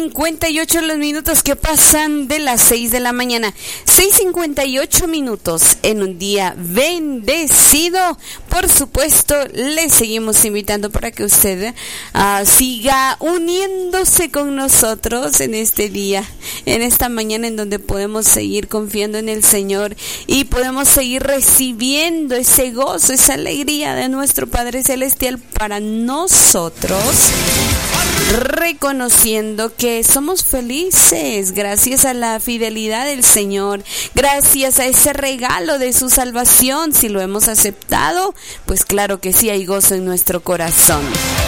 6:58 los minutos que pasan de las 6 de la mañana. 6:58 minutos en un día bendecido. Por supuesto, le seguimos invitando para que usted siga uniéndose con nosotros en este día, en esta mañana en donde podemos seguir confiando en el Señor y podemos seguir recibiendo ese gozo, esa alegría de nuestro Padre Celestial para nosotros, reconociendo que somos felices gracias a la fidelidad del Señor, gracias a ese regalo de su salvación. Si lo hemos aceptado, pues claro que sí hay gozo en nuestro corazón.